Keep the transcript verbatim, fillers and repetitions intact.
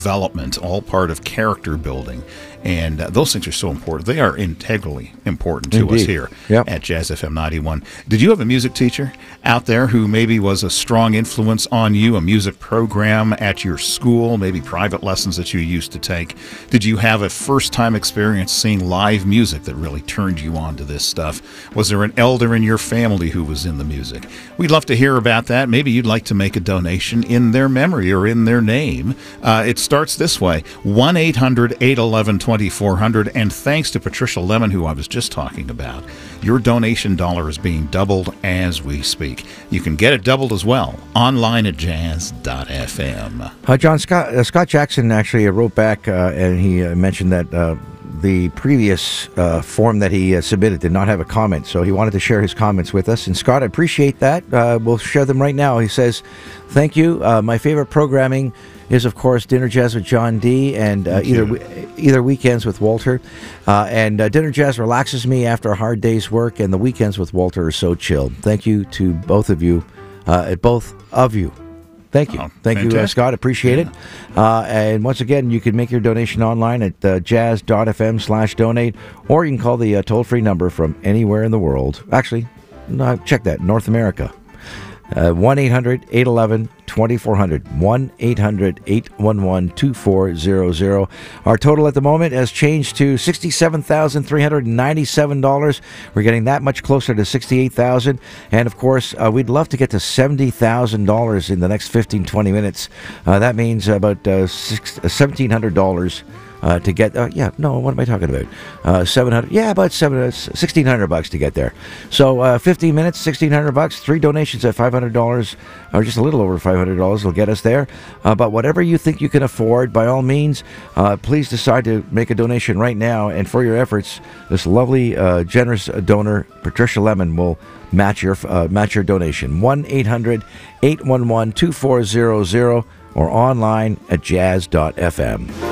development, all part of character building. And uh, those things are so important. They are integrally important to Indeed. us here Yep. at Jazz F M ninety-one. Did you have a music teacher out there who maybe was a strong influence on you, a music program at your school, maybe private lessons that you used to take? Did you have a first-time experience seeing live music that really turned you on to this stuff? Was there an elder in your family who was in the music? We'd love to hear about that. Maybe you'd like to make a donation in their memory or in their name. Uh, it starts this way, one eight hundred eight one one twenty-four hundred, and thanks to Patricia Lemon, who I was just talking about, your donation dollar is being doubled as we speak. You can get it doubled as well online at jazz dot f m. Uh, John, Scott, uh, Scott Jackson actually uh, wrote back uh, and he uh, mentioned that uh, the previous uh, form that he uh, submitted did not have a comment, so he wanted to share his comments with us. And Scott, I appreciate that. Uh, we'll share them right now. He says, thank you. Uh, my favorite programming is, of course, Dinner Jazz with John D. and uh, either we- either Weekends with Walter. Uh, and uh, Dinner Jazz relaxes me after a hard day's work, and the Weekends with Walter are so chill. Thank you to both of you, uh, at both of you. Thank you. Oh, Thank fantastic. you, uh, Scott. Appreciate Yeah. it. Uh, and once again, you can make your donation online at uh, jazz dot f m slash donate, or you can call the uh, toll-free number from anywhere in the world. Actually, no, check that, North America. Uh, one eight hundred eight one one twenty-four hundred. one eight hundred eight one one two four zero zero. Our total at the moment has changed to sixty-seven thousand three hundred ninety-seven dollars. We're getting that much closer to sixty-eight thousand dollars. And of course, uh, we'd love to get to seventy thousand dollars in the next fifteen, twenty minutes. Uh, that means about uh, six, uh, seventeen hundred dollars. Uh, to get, uh, yeah, no, what am I talking about? Uh, seven hundred, yeah, about seven, sixteen hundred bucks to get there. So, uh, fifteen minutes, sixteen hundred bucks, three donations at five hundred dollars, or just a little over five hundred dollars will get us there. Uh, but whatever you think you can afford, by all means, uh, please decide to make a donation right now. And for your efforts, this lovely, uh, generous donor, Patricia Lemon, will match your, uh, match your donation. one eight hundred eight one one two four zero zero or online at jazz dot f m.